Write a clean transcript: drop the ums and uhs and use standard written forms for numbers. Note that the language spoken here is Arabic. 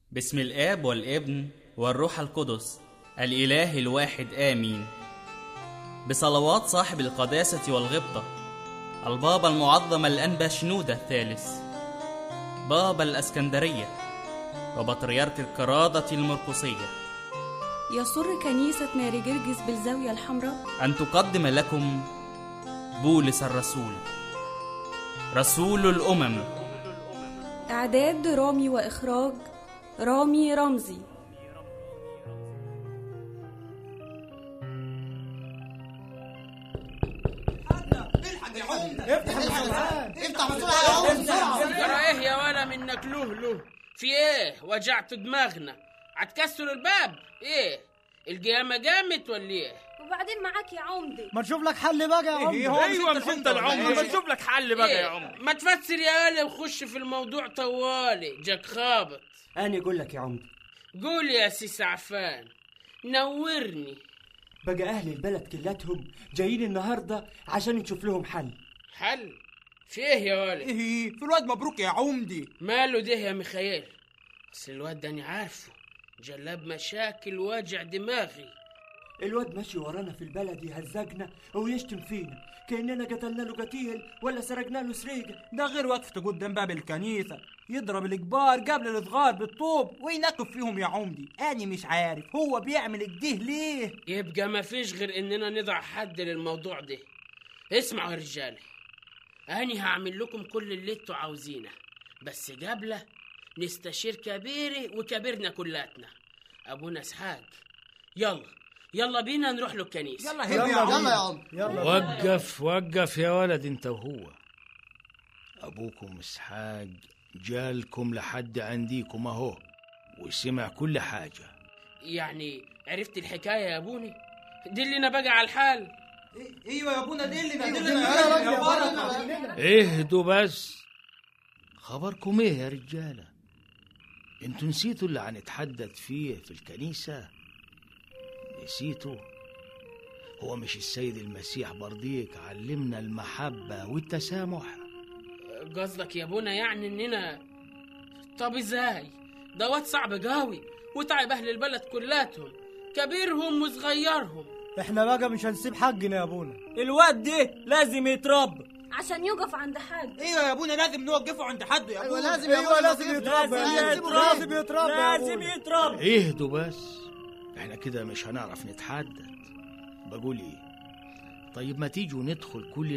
باسم الآب والابن والروح القدس الإله الواحد آمين. بصلوات صاحب القداسة والغبطة البابا المعظم الأنبا شنودة الثالث بابا الأسكندرية وبطريرك القرادة المرقسية، يسر كنيسة ماري جرجس بالزاوية الحمراء أن تقدم لكم بولس الرسول رسول الأمم. إعداد درامي وإخراج رامي رمزي. ترى ايه يا ولا منك له في ايه؟ وجعت دماغنا، هتكسروا الباب؟ ايه القيامة قامت ولا ايه؟ وبعدين معاك يا عمدي، ما نشوف لك حل بقى يا عمدي. ايوه مش انت العمدي، ما نشوف لك حل بقى يا عمدي. ما تفسر يا ولا وخش في الموضوع طوالي جاك خابط. انا اقول لك يا عمدي. قول يا سي سعفان، نورني. بقى اهل البلد كلاتهم جايين النهارده عشان نشوف لهم حل. حل؟ في ايه يا ولا؟ ايه في الواد مبروك يا عمدي. ماله ده يا ميخائيل؟ اصل الواد ده انا عارفه جلاب مشاكل واجع دماغي. الواد ماشي ورانا في البلد يهزقنا ويشتم فينا كأننا قتلنا له قتيل ولا سرقنا له سرقة. ده غير وقفته قدام باب الكنيسة يضرب الكبار قبل الصغار بالطوب وينقف فيهم يا عمدي. أنا مش عارف هو بيعمل كده ليه. يبقى ما فيش غير اننا نضع حد للموضوع ده. اسمعوا يا رجاله، أنا هعمل لكم كل اللي انتوا عاوزينه، بس قبله نستشير كبيري وكبرنا كلاتنا ابونا اسحاق. يلا بينا نروح له الكنيسة. يلا يا عم. وقف يا ولد انت وهو. ابوكم اسحاق جالكم لحد عنديكم اهو وسمع كل حاجة. يعني عرفت الحكاية يا ابوني؟ دلنا بقى على الحال. ايوه يا ابونا دلنا اهدوا بس. خبركم ايه يا رجالة؟ انتوا نسيتوا اللي هنتحدث فيه في الكنيسة؟ نسيتوا؟ هو مش السيد المسيح برضيك علمنا المحبة والتسامح؟ قصدك يا ابونا يعني اننا؟ طب ازاي؟ ده واد صعب قوي وتعب اهل البلد كلاتهم، كبيرهم وصغيرهم. احنا بقى مش هنسيب حقنا يا ابونا. الواد ده لازم يتربى عشان يقف عند حد. ايوه يا ابونا لازم نوقفه عند حد يا ابونا. لازم يتربى. اهدوا بس، احنا كده مش هنعرف نتحدث. بقول ايه؟ طيب ما تيجوا ندخل كل